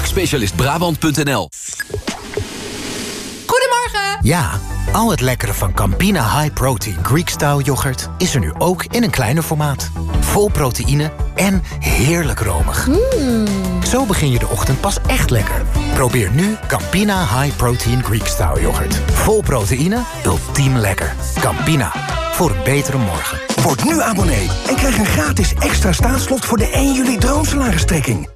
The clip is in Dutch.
Melkspecialistbrabant.nl. Goedemorgen! Ja, al het lekkere van Campina High Protein Greek Style yoghurt is er nu ook in een kleiner formaat. Vol proteïne en heerlijk romig. Zo begin je de ochtend pas echt lekker. Probeer nu Campina High Protein Greek Style yoghurt. Vol proteïne, ultiem lekker. Campina, voor een betere morgen. Word nu abonnee en krijg een gratis extra staatslot voor de 1 juli droomsalaristrekking.